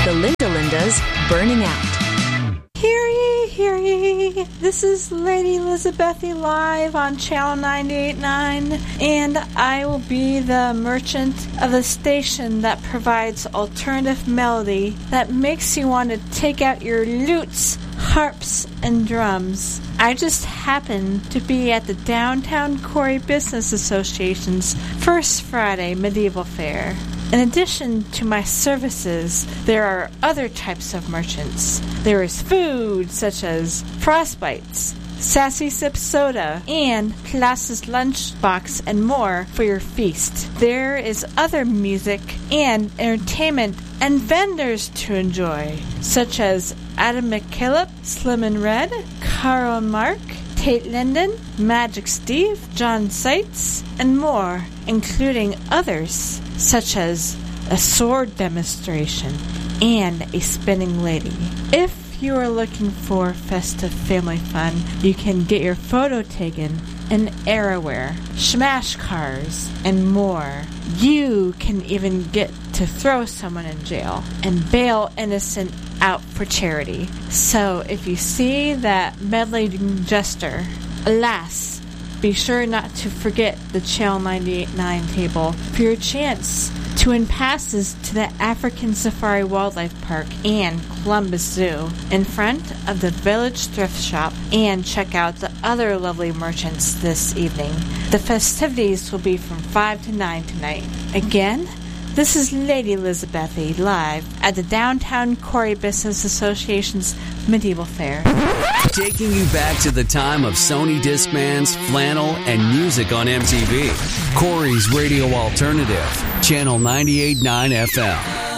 The Linda Lindas Burning Out. Hear ye. This is Lady Elizabethy live on Channel 98.9, and I will be the merchant of the station that provides alternative melody that makes you want to take out your lutes, harps, and drums. I just happen to be at the Downtown Corey Business Association's First Friday Medieval Fair. In addition to my services, there are other types of merchants. There is food such as Frostbites, Sassy Sip Soda, and Colossus Lunchbox and more for your feast. There is other music and entertainment and vendors to enjoy, such as Adam McKillop, Slim and Red, Carl and Mark, Tate Linden, Magic Steve, John Seitz, and more, including others such as a sword demonstration and a spinning lady. If you are looking for festive family fun, you can get your photo taken in Arrowware, Smash Cars, and more. You can even get to throw someone in jail and bail innocent out for charity. So if you see that meddling jester, alas, be sure not to forget the Channel 98.9 table for your chance to win passes to the African Safari Wildlife Park and Columbus Zoo in front of the Village Thrift Shop, and check out the other lovely merchants this evening. The festivities will be from 5 to 9 tonight. Again, this is Lady Elizabethy live at the Downtown Corey Business Association's Medieval Fair. Taking you back to the time of Sony Discmans, flannel, and music on MTV. Corey's Radio Alternative, Channel 98.9 FM.